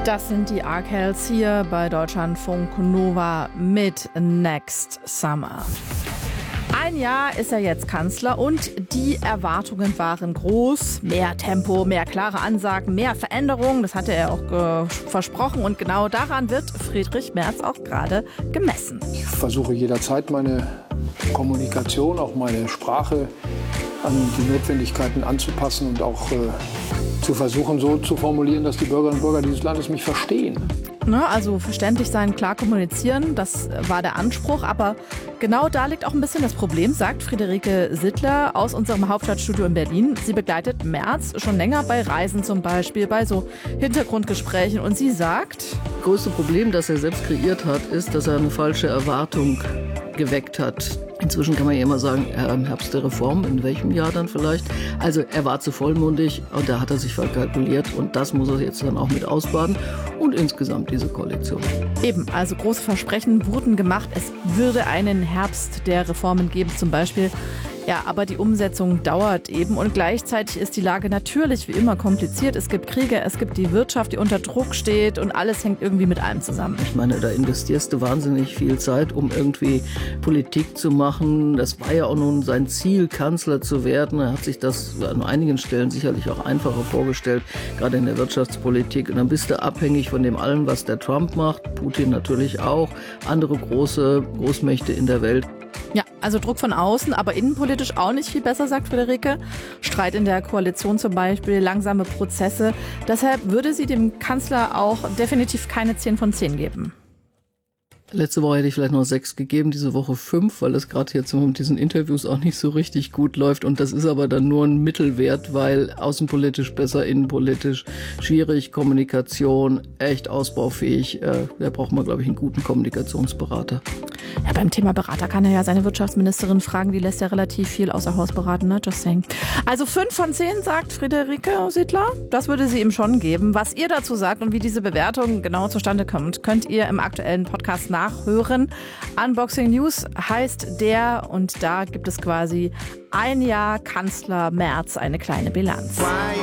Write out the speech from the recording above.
Das sind die Arkells hier bei Deutschlandfunk Nova mit Next Summer. Ein Jahr ist er jetzt Kanzler und die Erwartungen waren groß. Mehr Tempo, mehr klare Ansagen, mehr Veränderungen. Das hatte er auch versprochen und genau daran wird Friedrich Merz auch gerade gemessen. Ich versuche jederzeit meine Kommunikation, auch meine Sprache an die Notwendigkeiten anzupassen und auch zu versuchen, so zu formulieren, dass die Bürgerinnen und Bürger dieses Landes mich verstehen. Also verständlich sein, klar kommunizieren, das war der Anspruch. Aber genau da liegt auch ein bisschen das Problem, sagt Friederike Sittler aus unserem Hauptstadtstudio in Berlin. Sie begleitet Merz schon länger bei Reisen zum Beispiel, bei so Hintergrundgesprächen. Und sie sagt: Das größte Problem, das er selbst kreiert hat, ist, dass er eine falsche Erwartung geweckt hat. Inzwischen kann man ja immer sagen, im Herbst der Reform, in welchem Jahr dann vielleicht. Also er war zu vollmundig und da hat er sich verkalkuliert und das muss er jetzt dann auch mit ausbaden und insgesamt diese Koalition. Eben, also große Versprechen wurden gemacht. Es würde einen Herbst der Reformen geben zum Beispiel. Ja, aber die Umsetzung dauert eben und gleichzeitig ist die Lage natürlich wie immer kompliziert. Es gibt Kriege, es gibt die Wirtschaft, die unter Druck steht und alles hängt irgendwie mit allem zusammen. Ich meine, da investierst du wahnsinnig viel Zeit, um irgendwie Politik zu machen. Das war ja auch nun sein Ziel, Kanzler zu werden. Er hat sich das an einigen Stellen sicherlich auch einfacher vorgestellt, gerade in der Wirtschaftspolitik. Und dann bist du abhängig von dem allem, was der Trump macht, Putin natürlich auch, andere Großmächte in der Welt. Ja, also Druck von außen, aber innenpolitisch auch nicht viel besser, sagt Friederike. Streit in der Koalition zum Beispiel, langsame Prozesse. Deshalb würde sie dem Kanzler auch definitiv keine 10 von 10 geben. Letzte Woche hätte ich vielleicht noch 6 gegeben, diese Woche 5, weil es gerade jetzt mit diesen Interviews auch nicht so richtig gut läuft. Und das ist aber dann nur ein Mittelwert, weil außenpolitisch besser, innenpolitisch schwierig, Kommunikation echt ausbaufähig. Da braucht man, glaube ich, einen guten Kommunikationsberater. Ja, beim Thema Berater kann er ja seine Wirtschaftsministerin fragen, die lässt ja relativ viel außer Haus beraten, ne? Just saying. Also 5 von 10, sagt Friederike Sittler. Das würde sie ihm schon geben. Was ihr dazu sagt und wie diese Bewertung genau zustande kommt, könnt ihr im aktuellen Podcast nachhören. Unboxing News heißt der und da gibt es quasi ein Jahr Kanzler Merz, eine kleine Bilanz.